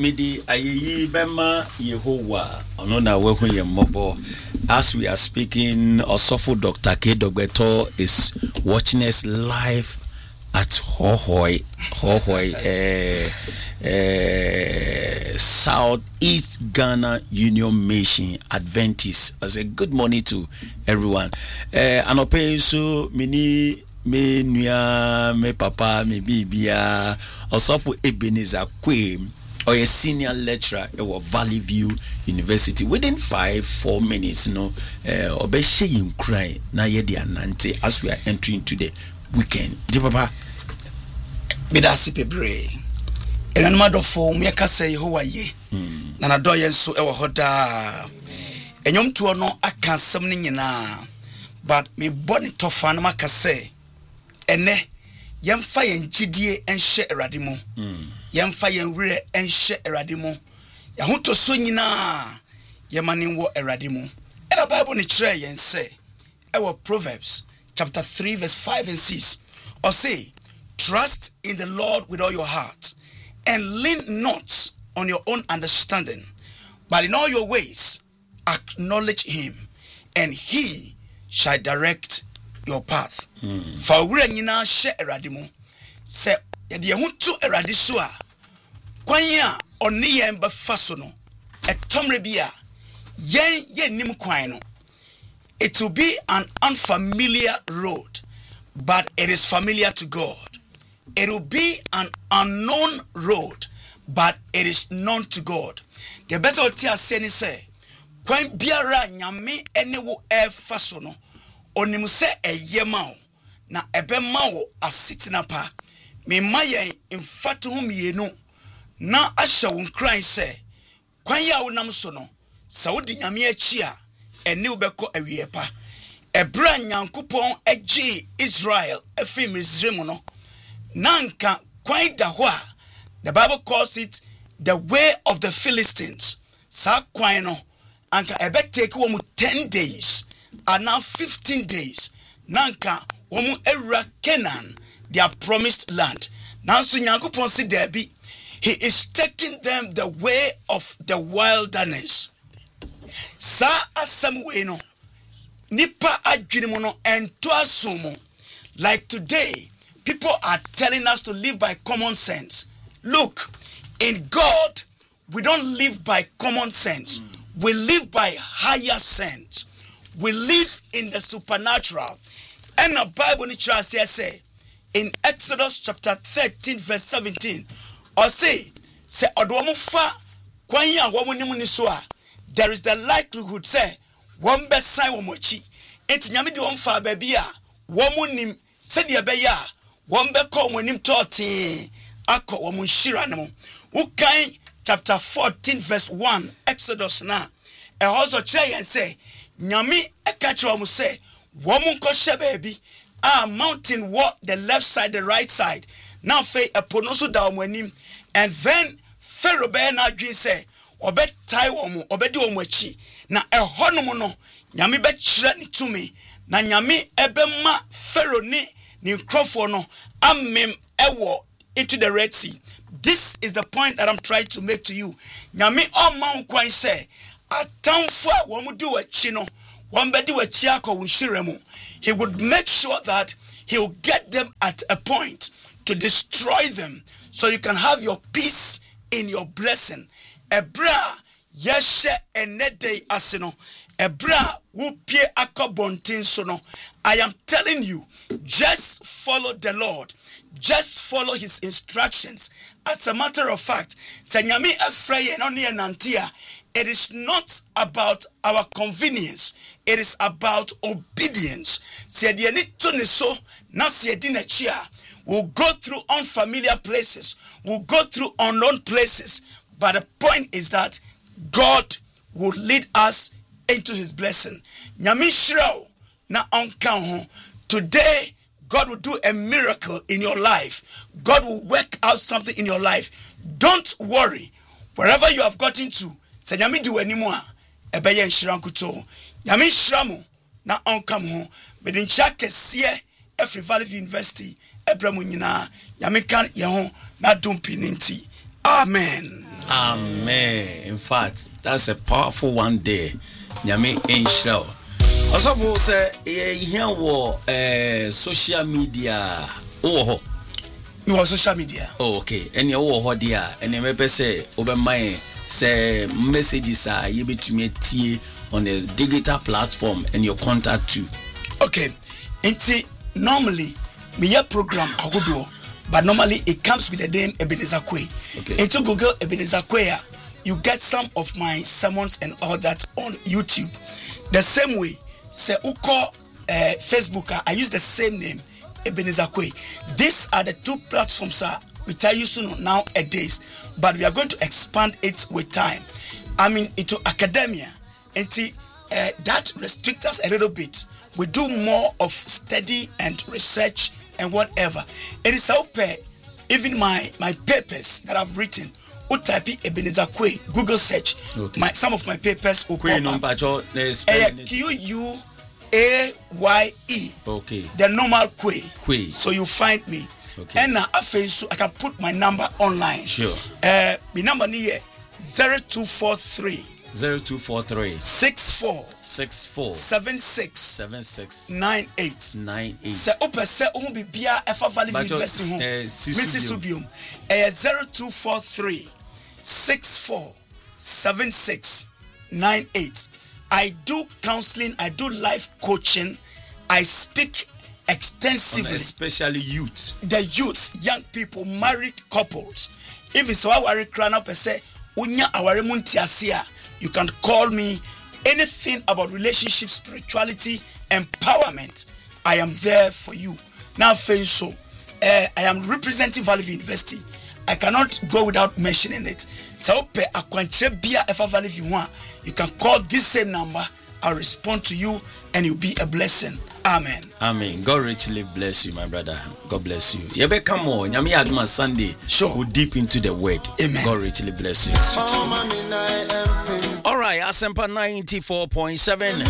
midi ayeyi bema Yehovah onona wehu ye mobo. As we are speaking, Osofo Dr. K. Dogbeto is watching us live at Hohoy, Southeast Ghana Union Mission Adventist. I say good morning to everyone. Anope so mini me nuya me papa me bibia Osofo Ebenezer Kwe or a senior lecturer at Valley View University. Within 4 minutes, obe sheyim cry na yedi anante as we are entering to the weekend. Papa, Bidasi pebre. Enanmadofo miaka se Yehowa ye. Na nado yenso ewo hoda. Enyom tuo no aka nsem ni nyina. But me boni tofa na maka se ene yemfa yen gidie enhye erade mu. Yemfa yen wire enhye erade mu. Ya hoto so nyina yemane wo erade mu. And the Bible ni kire yen say ewo Proverbs chapter 3 verse 5 and 6 or say trust in the Lord with all your heart and lean not on your own understanding, but in all your ways acknowledge him and he shall direct your path. For we nyina hye erade mu se yede ye hutu erade so a kwan a oni yen ba fa so no etomre bia yen nim kwan no. It will be an unfamiliar road, but it is familiar to God. It will be an unknown road, but it is known to God. The best of tia say kwan biara nyame ene wo efa so no onim se eyema o na ebema wo asitina pa me mayen mfatu hu mienu na ahye wo nkran se kwan ya wo nam so no saudi nyame achi a ene wo beko awie pa ebra nyankopon agi Israel efi Misraim no nanka kwan da ho a the Bible calls it the way of the Philistines. Sa kwan no anka ebe take wo mu 10 days and now 15 days nanka wo mu ewura Canaan, their promised land. Now so nyankopon si debi he is taking them the way of the wilderness. Sa asem we no nipa adwene mu no ento asomo. Like today people are telling us to live by common sense. Look, in God we don't live by common sense. We live by higher sense. We live in the supernatural. And the Bible say in Exodus chapter 13 verse 17 or say odomu fa kwanya womu nimu ni so a there is the likelihood say won be sign wo mochi enti nyame de won fa baabi a womu nim se de be ya won be ko wonim tote akọ womu shira no ukan chapter 14 verse 1 Exodus na e hozo kire yen say nyame e ka kire womu say womu nko hye baabi a mountain what the left side the right side now fe eponoso da womu anim and then Pharaoh be na adwin say obe tai womu obedi womu achi na ehonom no nyame be kire ni tumi na nyame ebe ma Pharaoh ni nkrofo no amem ewo into the Red Sea. This is the point that I'm trying to make to you. Nyame omman kwan say atamfo a womu di wachi no wombedi wachi akọ wunhiremu. He would make sure that he will get them at a point to destroy them so you can have your peace in your blessing. Ebra yeshe enede asino. Ebra wupie akobontin sono. I am telling you, just follow the Lord. Just follow his instructions. As a matter of fact, it is not about our convenience. It is about obedience. We'll go through unfamiliar places. We'll go through unknown places. But the point is that God will lead us into his blessing. Today, God will do a miracle in your life. God will work out something in your life. Don't worry. Wherever you have gotten to, say nyame di wanimo a ebeye nhyirankuto. Nyame hyiram na onkam ho. Me den cha kese Every Valley University ebramu nyina. Nyame kan ye ho na dompi ninti. Amen. Amen. In fact, that's a powerful one there. Nyame enshira. Also for say here wo social media. Oh, no social media. Oh, okay. Any wo dia, any me pe say obemai say messages are you betumi tie on the digital platform and your contact too. Okay. Normally me program agodo, but normally it comes with the name Ebenezer Quay. Okay. Into Google Ebenezer Quay, you get some of my sermons and all that on YouTube. The same way, say uko Facebook, I use the same name, Ebenezer Quay. These are the two platforms we tell you soon nowadays, but we are going to expand it with time. I mean, into academia, that restricts us a little bit. We do more of study and research and whatever. It is how even my papers that I've written. Type Ebenezer Quay, Google search. Okay. Some of my papers will pop up. Quaye. Okay. The normal Quay. Quay. So you find me. Okay. And now I can put my number online. Sure. My number here 0243 0243 64 76 98 98. Se ope se be bia Efa Valley University Mrs. Subium 0243 64 76 98. I do counseling, I do life coaching, I speak extensively, especially youth. The youth, young people, married couples. If it's our worry crown up say unya aware muntiasia, you can call me. Anything about relationship, spirituality, empowerment, I am there for you. Now, so I am representing Valley University. I cannot go without mentioning it. So, you can call this same number. I'll respond to you and you'll be a blessing. Amen. Amen. God richly bless you, my brother. God bless you. You better come on. Nyame aduma Sunday. Sure. Go deep into the word. Amen. God richly bless you. All right, Asempa 94.7.